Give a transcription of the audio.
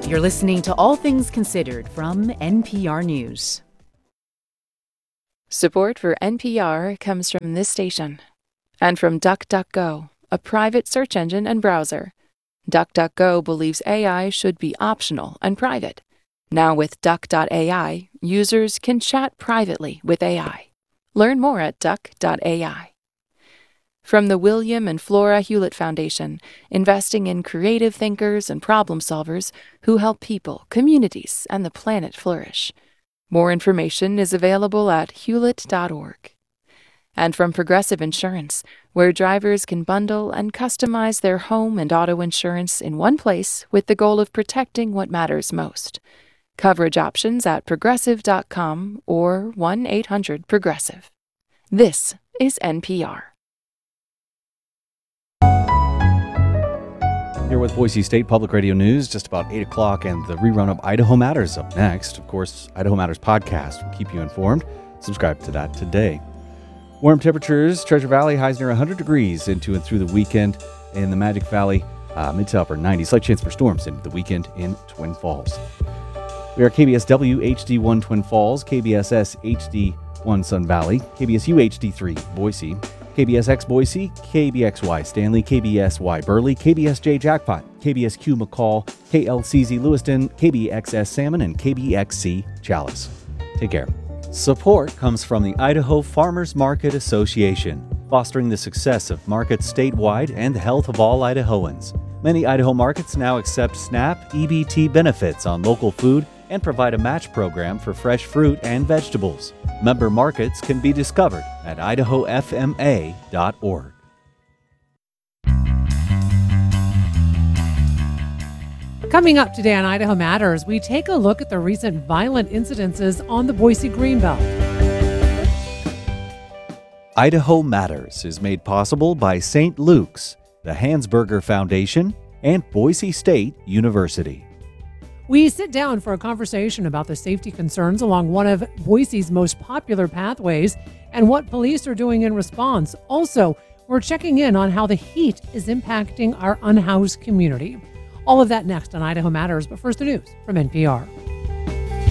You're listening to All Things Considered from NPR News. Support for NPR comes from this station and from DuckDuckGo, a private search engine and browser. DuckDuckGo believes AI should be optional and private. Now with Duck.ai, users can chat privately with AI. Learn more at Duck.ai. From the William and Flora Hewlett Foundation, investing in creative thinkers and problem solvers who help people, communities, and the planet flourish. More information is available at hewlett.org. And from Progressive Insurance, where drivers can bundle and customize their home and auto insurance in one place with the goal of protecting what matters most. Coverage options at progressive.com or 1-800-PROGRESSIVE. This is NPR. Here with Boise State Public Radio News, just about 8 o'clock, and the rerun of Idaho Matters up next. Of course, Idaho Matters podcast will keep you informed. Subscribe to that today. Warm temperatures, Treasure Valley, highs near 100 degrees into and through the weekend. In the Magic Valley, mid to upper 90s. Slight chance for storms into the weekend in Twin Falls. We are KBSW HD1 Twin Falls, KBSS HD1 Sun Valley, KBSU HD3 Boise, KBSX Boise, KBXY Stanley, KBSY Burley, KBSJ Jackpot, KBSQ McCall, KLCZ Lewiston, KBXS Salmon, and KBXC Chalice. Take care. Support comes from the Idaho Farmers Market Association, fostering the success of markets statewide and the health of all Idahoans. Many Idaho markets now accept SNAP EBT benefits on local food and provide a match program for fresh fruit and vegetables. Member markets can be discovered at idahofma.org. Coming up today on Idaho Matters, we take a look at the recent violent incidences on the Boise Greenbelt. Idaho Matters is made possible by St. Luke's, the Hansberger Foundation, and Boise State University. We sit down for a conversation about the safety concerns along one of Boise's most popular pathways and what police are doing in response. Also, we're checking in on how the heat is impacting our unhoused community. All of that next on Idaho Matters, but first the news from NPR.